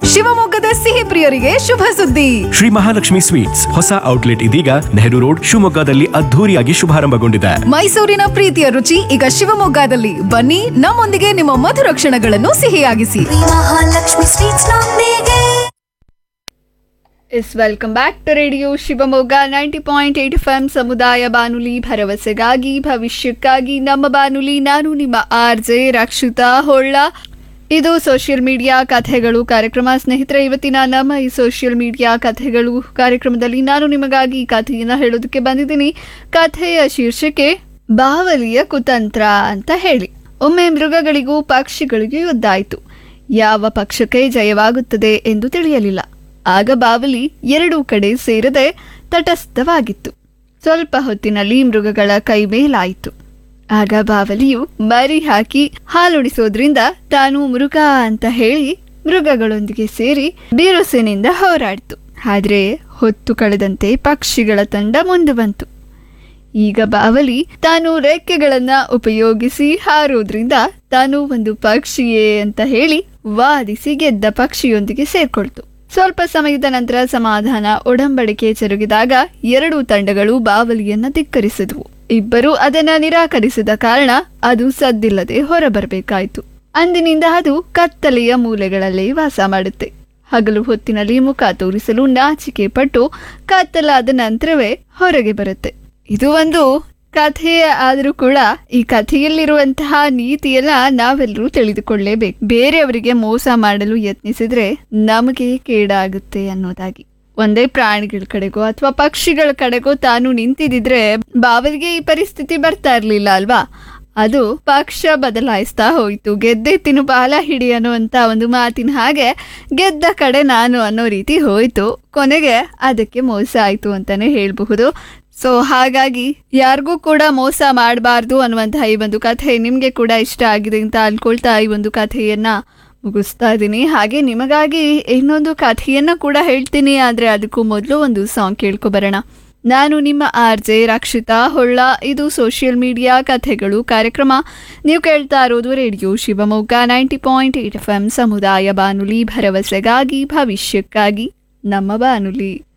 ಶಿವಮೊಗ್ಗದ ಸಿಹಿ ಪ್ರಿಯರಿಗೆ ಶುಭ ಸುದ್ದಿ. ಶ್ರೀ ಮಹಾಲಕ್ಷ್ಮಿ ಸ್ವೀಟ್ಸ್ ಹೊಸ ಔಟ್ಲೆಟ್ ಇದೀಗ ನೆಹರು ರೋಡ್ ಶಿವಮೊಗ್ಗದಲ್ಲಿ ಅದ್ಧೂರಿಯಾಗಿ ಶುಭಾರಂಭಗೊಂಡಿದೆ. ಮೈಸೂರಿನ ಪ್ರೀತಿಯ ರುಚಿ ಈಗ ಶಿವಮೊಗ್ಗದಲ್ಲಿ. ಬನ್ನಿ, ನಮ್ಮೊಂದಿಗೆ ನಿಮ್ಮ ಮಧುರ ಕ್ಷಣಗಳನ್ನು ಸಿಹಿಯಾಗಿಸಿ. ಮಹಾಲಕ್ಷ್ಮಿ ಸ್ವೀಟ್ಸ್ ನೊಂದಿಗೆ. Welcome back to radio Shivamogga 90.8 FM ಸಮುದಾಯ ಬಾನುಲಿ, ಭರವಸೆಗಾಗಿ ಭವಿಷ್ಯಕ್ಕಾಗಿ ನಮ್ಮ ಬಾನುಲಿ. ನಾನು ನಿಮ್ಮ RJ ರಕ್ಷಿತಾ ಹೊಳ್ಳ. ಇದು ಸೋಷಿಯಲ್ ಮೀಡಿಯಾ ಕಥೆಗಳು ಕಾರ್ಯಕ್ರಮ. ಸ್ನೇಹಿತರೆ, ಇವತ್ತಿನ ನಮ್ಮ ಈ ಸೋಷಿಯಲ್ ಮೀಡಿಯಾ ಕಥೆಗಳು ಕಾರ್ಯಕ್ರಮದಲ್ಲಿ ನಾನು ನಿಮಗಾಗಿ ಈ ಕಥೆಯನ್ನು ಹೇಳೋದಕ್ಕೆ ಬಂದಿದ್ದೀನಿ. ಕಥೆಯ ಶೀರ್ಷಿಕೆ ಬಾವಲಿಯ ಕುತಂತ್ರ ಅಂತ ಹೇಳಿ. ಒಮ್ಮೆ ಮೃಗಗಳಿಗೂ ಪಕ್ಷಿಗಳಿಗೂ ಯುದ್ಧ ಆಯಿತು. ಯಾವ ಪಕ್ಷಕ್ಕೆ ಜಯವಾಗುತ್ತದೆ ಎಂದು ತಿಳಿಯಲಿಲ್ಲ. ಆಗ ಬಾವಲಿ ಎರಡೂ ಕಡೆ ಸೇರದೆ ತಟಸ್ಥವಾಗಿತ್ತು. ಸ್ವಲ್ಪ ಹೊತ್ತಿನಲ್ಲಿ ಮೃಗಗಳ ಕೈ ಮೇಲಾಯಿತು. ಆಗ ಬಾವಲಿಯು ಮರಿ ಹಾಕಿ ಹಾಲುಣಿಸೋದ್ರಿಂದ ತಾನು ಮೃಗ ಅಂತ ಹೇಳಿ ಮೃಗಗಳೊಂದಿಗೆ ಸೇರಿ ಬಿರುಸಿನಿಂದ ಹೋರಾಡಿತು. ಆದರೆ ಹೊತ್ತು ಕಳೆದಂತೆ ಪಕ್ಷಿಗಳ ತಂಡ ಮುಂದೆ ಬಂತು. ಈಗ ಬಾವಲಿ ತಾನು ರೆಕ್ಕೆಗಳನ್ನ ಉಪಯೋಗಿಸಿ ಹಾರೋದ್ರಿಂದ ತಾನು ಒಂದು ಪಕ್ಷಿಯೇ ಅಂತ ಹೇಳಿ ವಾದಿಸಿ ಗೆದ್ದ ಪಕ್ಷಿಯೊಂದಿಗೆ ಸೇರ್ಕೊಳ್ತು. ಸ್ವಲ್ಪ ಸಮಯದ ನಂತರ ಸಮಾಧಾನ ಒಡಂಬಡಿಕೆ ಜರುಗಿದಾಗ ಎರಡೂ ತಂಡಗಳು ಬಾವಲಿಯನ್ನ ಧಿಕ್ಕರಿಸಿದವು. ಇಬ್ಬರು ಅದನ್ನ ನಿರಾಕರಿಸಿದ ಕಾರಣ ಅದು ಸದ್ದಿಲ್ಲದೆ ಹೊರಬರಬೇಕಾಯಿತು. ಅಂದಿನಿಂದ ಅದು ಕತ್ತಲೆಯ ಮೂಲೆಗಳಲ್ಲೇ ವಾಸ ಮಾಡುತ್ತೆ. ಹಗಲು ಹೊತ್ತಿನಲ್ಲಿ ಮುಖ ತೋರಿಸಲು ನಾಚಿಕೆ ಪಟ್ಟು ಕತ್ತಲಾದ ನಂತರವೇ ಹೊರಗೆ ಬರುತ್ತೆ. ಇದು ಒಂದು ಕಥೆ ಆದರೂ ಕೂಡ ಈ ಕಥೆಯಲ್ಲಿರುವಂತಹ ನೀತಿಯನ್ನ ನಾವೆಲ್ಲರೂ ತಿಳಿದುಕೊಳ್ಳೇಬೇಕು. ಬೇರೆಯವರಿಗೆ ಮೋಸ ಮಾಡಲು ಯತ್ನಿಸಿದ್ರೆ ನಮಗೆ ಕೇಡಾಗುತ್ತೆ ಅನ್ನೋದಾಗಿ. ಒಂದೇ ಪ್ರಾಣಿಗಳ ಕಡೆಗೋ ಅಥವಾ ಪಕ್ಷಿಗಳ ಕಡೆಗೋ ತಾನು ನಿಂತಿದ್ರೆ ಬಾವಲಿಗೆ ಈ ಪರಿಸ್ಥಿತಿ ಬರ್ತಾ ಇರ್ಲಿಲ್ಲ ಅಲ್ವಾ. ಅದು ಪಕ್ಷ ಬದಲಾಯಿಸ್ತಾ ಹೋಯ್ತು. ಗೆದ್ದೆ ತಿನ್ನು ಬಾಲ ಹಿಡಿ ಅನ್ನುವಂತ ಒಂದು ಮಾತಿನ ಹಾಗೆ ಗೆದ್ದ ಕಡೆ ನಾನು ಅನ್ನೋ ರೀತಿ ಹೋಯ್ತು. ಕೊನೆಗೆ ಅದಕ್ಕೆ ಮೋಸ ಆಯ್ತು ಅಂತಾನೆ ಹೇಳ್ಬಹುದು. ಸೊ ಹಾಗಾಗಿ ಯಾರಿಗೂ ಕೂಡ ಮೋಸ ಮಾಡಬಾರ್ದು ಅನ್ನುವಂತಹ ಈ ಒಂದು ಕಥೆ ನಿಮಗೆ ಕೂಡ ಇಷ್ಟ ಆಗಿದೆ ಅಂತ ಅನ್ಕೊಳ್ತಾ ಈ ಒಂದು ಕಥೆಯನ್ನ ಮುಗಿಸ್ತಾ ಇದ್ದೀನಿ. ಹಾಗೆ ನಿಮಗಾಗಿ ಇನ್ನೊಂದು ಕಥೆಯನ್ನ ಕೂಡ ಹೇಳ್ತೀನಿ. ಆದ್ರೆ ಅದಕ್ಕೂ ಮೊದಲು ಒಂದು ಸಾಂಗ್ ಕೇಳ್ಕೊಬರೋಣ. ನಾನು ನಿಮ್ಮ RJ ರಕ್ಷಿತಾ ಹೊಳ್ಳ. ಇದು ಸೋಷಿಯಲ್ ಮೀಡಿಯಾ ಕಥೆಗಳು ಕಾರ್ಯಕ್ರಮ. ನೀವು ಕೇಳ್ತಾ ಇರೋದು ರೇಡಿಯೋ ಶಿವಮೊಗ್ಗ 90.8 FM ಸಮುದಾಯ ಬಾನುಲಿ, ಭರವಸೆಗಾಗಿ ಭವಿಷ್ಯಕ್ಕಾಗಿ ನಮ್ಮ ಬಾನುಲಿ.